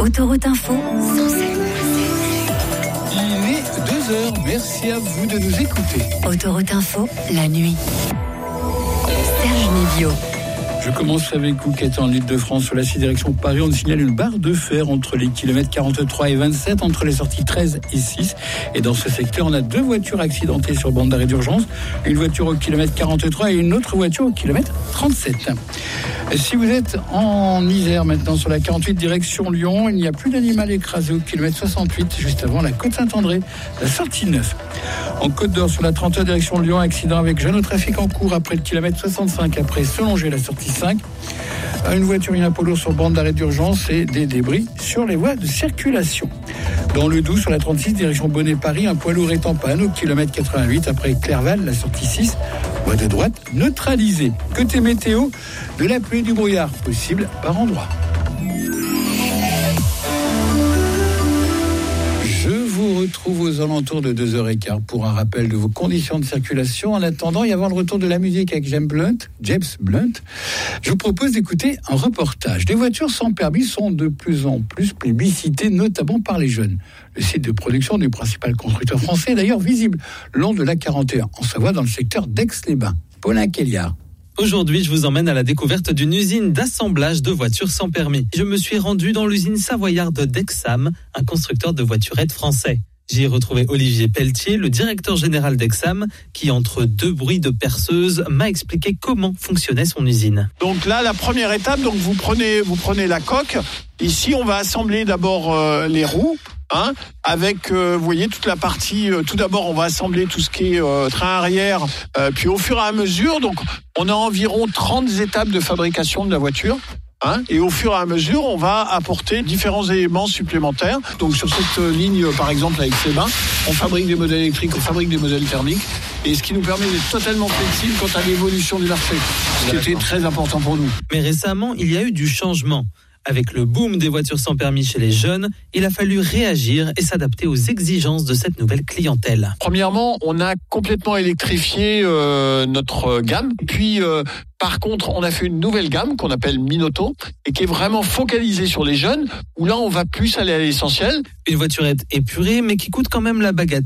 Autoroute Info, Il est 2h, merci à vous de nous écouter. Autoroute Info, la nuit. Serge Nivio. Je commence avec vous qui êtes en Île-de-France sur la 6 direction Paris. On signale une barre de fer entre les kilomètres 43 et 27, entre les sorties 13 et 6. Et dans ce secteur, on a 2 voitures accidentées sur bande d'arrêt d'urgence. Une voiture au kilomètre 43 et une autre voiture au kilomètre 37. Si vous êtes en Isère maintenant sur la 48 direction Lyon, il n'y a plus d'animal écrasé au kilomètre 68, juste avant la Côte Saint-André, la sortie 9. En Côte d'Or sur la 31 direction Lyon, accident avec jeune au trafic en cours après le kilomètre 65, après Selongé, la sortie 5. Une voiture, une Apollo sur bande d'arrêt d'urgence et des débris sur les voies de circulation. Dans le Doubs, sur la 36 direction Bonnet-Paris, un poids lourd est en panne au kilomètre 88 après Clerval, la sortie 6. Voie de droite neutralisée. Côté météo, de la pluie et du brouillard possible par endroits. Je vous retrouve aux alentours de 2h15 pour un rappel de vos conditions de circulation. En attendant et avant le retour de la musique avec James Blunt, je vous propose d'écouter un reportage. Les voitures sans permis sont de plus en plus plébiscitées, notamment par les jeunes. Le site de production du principal constructeur français est d'ailleurs visible le long de l'A41, en Savoie, dans le secteur d'Aix-les-Bains. Paulin Kelliard. Aujourd'hui, je vous emmène à la découverte d'une usine d'assemblage de voitures sans permis. Je me suis rendu dans l'usine savoyarde d'Exam, un constructeur de voiturettes français. J'y ai retrouvé Olivier Pelletier, le directeur général d'Exam, qui, entre 2 bruits de perceuse, m'a expliqué comment fonctionnait son usine. Donc là, la première étape, donc vous prenez la coque. Ici, on va assembler d'abord les roues. Avec, vous voyez, toute la partie, tout d'abord, on va assembler tout ce qui est train arrière, puis au fur et à mesure, donc on a environ 30 étapes de fabrication de la voiture. Et au fur et à mesure, on va apporter différents éléments supplémentaires. Donc sur cette ligne, par exemple, avec Aix-les-Bains, on fabrique des modèles électriques, on fabrique des modèles thermiques, et ce qui nous permet d'être totalement flexible quant à l'évolution du marché, ce qui était très important pour nous. Mais récemment, il y a eu du changement. Avec le boom des voitures sans permis chez les jeunes, il a fallu réagir et s'adapter aux exigences de cette nouvelle clientèle. Premièrement, on a complètement électrifié notre gamme. Puis, par contre, on a fait une nouvelle gamme qu'on appelle Minoto et qui est vraiment focalisée sur les jeunes, où là, on va plus aller à l'essentiel. Une voiturette épurée, mais qui coûte quand même la bagatelle.